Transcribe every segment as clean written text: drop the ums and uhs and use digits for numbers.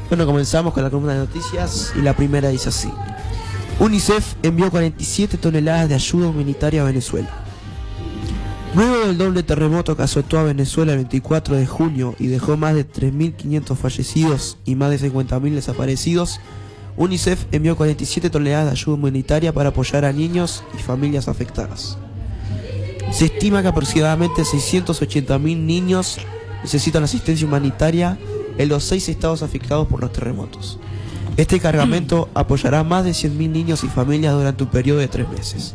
Bueno, comenzamos con la columna de noticias y la primera dice así. UNICEF envió 47 toneladas de ayuda humanitaria a Venezuela. Luego del doble terremoto que azotó a Venezuela el 24 de junio y dejó más de 3.500 fallecidos y más de 50.000 desaparecidos, UNICEF envió 47 toneladas de ayuda humanitaria para apoyar a niños y familias afectadas. Se estima que aproximadamente 680.000 niños necesitan asistencia humanitaria en los 6 estados afectados por los terremotos. Este cargamento apoyará a más de 100.000 niños y familias durante un periodo de 3 meses.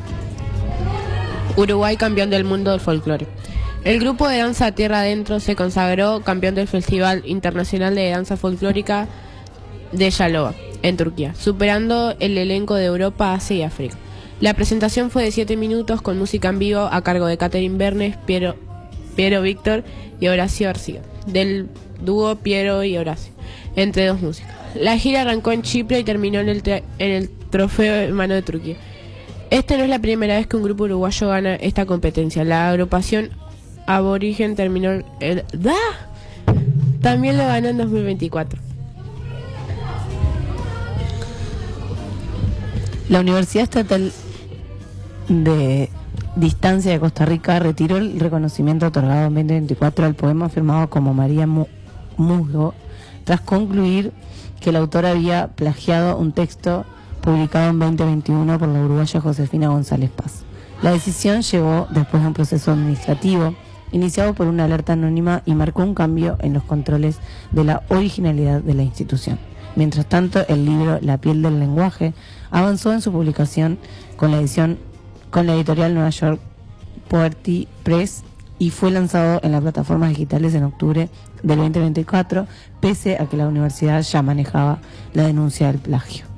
Uruguay campeón del mundo del folclore. El grupo de danza Tierra Adentro se consagró campeón del Festival Internacional de Danza Folclórica de Yalova, en Turquía, superando el elenco de Europa, Asia y África. La presentación fue de 7 minutos con música en vivo a cargo de Catherine Bernes, Piero Víctor y Horacio García, del dúo Piero y Horacio, entre dos músicos. La gira arrancó en Chipre y terminó en el Trofeo Hermano de Turquía. Esta no es la primera vez que un grupo uruguayo gana esta competencia. La agrupación Aborigen también lo ganó en 2024. La Universidad Estatal de Distancia de Costa Rica retiró el reconocimiento otorgado en 2024 al poema firmado como María Musgo, tras concluir que el autor había plagiado un texto publicado en 2021 por la uruguaya Josefina González Paz. La decisión llegó después de un proceso administrativo iniciado por una alerta anónima y marcó un cambio en los controles de la originalidad de la institución. Mientras tanto, el libro La piel del lenguaje avanzó en su publicación con la editorial Nueva York Poetry Press y fue lanzado en las plataformas digitales en octubre del 2024, pese a que la universidad ya manejaba la denuncia del plagio.